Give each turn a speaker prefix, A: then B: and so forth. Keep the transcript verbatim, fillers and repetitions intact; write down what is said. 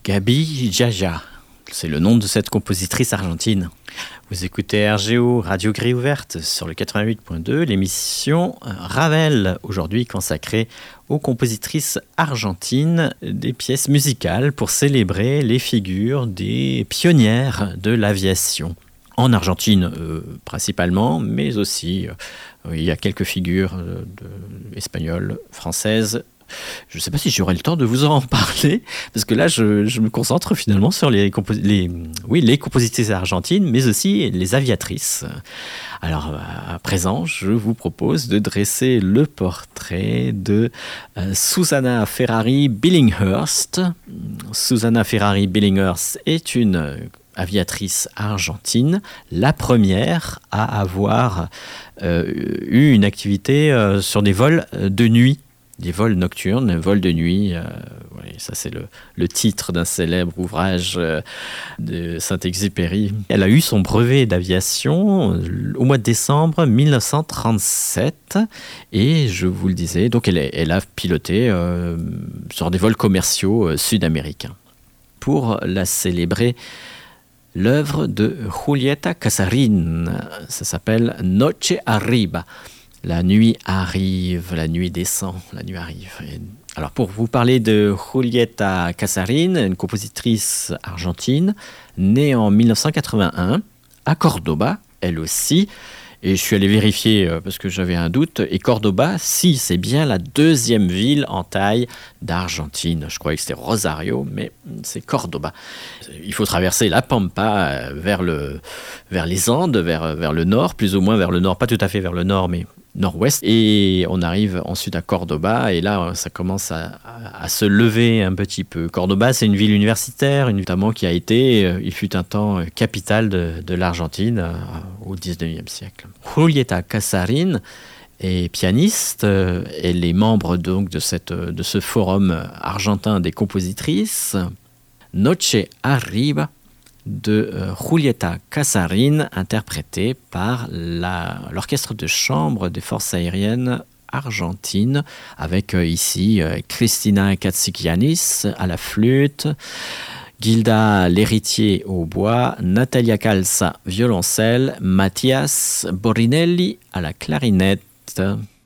A: Gaby Giagia, c'est le nom de cette compositrice argentine. Vous écoutez R G O, Radio Grille Ouverte, sur le quatre-vingt-huit point deux, l'émission Ravel, aujourd'hui consacrée aux compositrices argentines des pièces musicales pour célébrer les figures des pionnières de l'aviation. En Argentine euh, principalement, mais aussi euh, il y a quelques figures euh, de, espagnoles, françaises. Je ne sais pas si j'aurai le temps de vous en parler, parce que là, je, je me concentre finalement sur les, compos- les, oui, les compositrices argentines, mais aussi les aviatrices. Alors, à présent, je vous propose de dresser le portrait de euh, Susana Ferrari Billinghurst. Susana Ferrari Billinghurst est une aviatrice argentine, la première à avoir euh, eu une activité euh, sur des vols de nuit. Des vols nocturnes, vols de nuit, euh, ouais, ça c'est le, le titre d'un célèbre ouvrage euh, de Saint-Exupéry. Elle a eu son brevet d'aviation euh, au mois de décembre dix-neuf cent trente-sept et je vous le disais, donc elle, elle a piloté euh, sur des vols commerciaux euh, sud-américains. Pour la célébrer, l'œuvre de Julieta Casarín, ça s'appelle Noche Arriba. La nuit arrive, la nuit descend, la nuit arrive. Et alors pour vous parler de Julieta Casarín, une compositrice argentine, née en dix-neuf cent quatre-vingt-un, à Cordoba, elle aussi. Et je suis allé vérifier euh, parce que j'avais un doute. Et Cordoba, si, c'est bien la deuxième ville en taille d'Argentine. Je croyais que c'était Rosario, mais c'est Cordoba. Il faut traverser la Pampa vers, le, vers les Andes, vers, vers le nord, plus ou moins vers le nord, pas tout à fait vers le nord, mais nord-ouest. Et on arrive ensuite à Cordoba, et là, ça commence à, à, à se lever un petit peu. Cordoba, c'est une ville universitaire, notamment qui a été, euh, il fut un temps, euh, capitale de, de l'Argentine euh, au dix-neuvième siècle. Julieta Casarín est pianiste, euh, elle est membre donc de, cette, de ce forum argentin des compositrices. Noche Arriba de euh, Julieta Casarín, interprétée par la, l'orchestre de chambre des forces aériennes argentines, avec euh, ici euh, Cristina Katsikianis à la flûte, Gilda L'Héritier au bois, Natalia Calza violoncelle, Mathias Borinelli à la clarinette.